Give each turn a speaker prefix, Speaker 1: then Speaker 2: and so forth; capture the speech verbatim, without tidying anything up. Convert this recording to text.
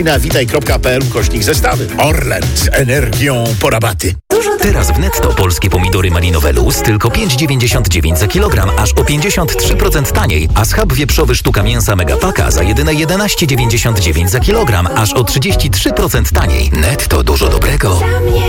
Speaker 1: Na witaj kropka p l ukośnik zestawy. Orlen z energią po rabaty.
Speaker 2: Teraz w Netto polskie pomidory malinowe Luz tylko pięć dziewięćdziesiąt dziewięć za kilogram, aż o pięćdziesiąt trzy procent taniej, a schab wieprzowy sztuka mięsa Megapaka za jedyne jedenaście dziewięćdziesiąt dziewięć za kilogram, aż o trzydzieści trzy procent taniej. Netto, dużo dobrego.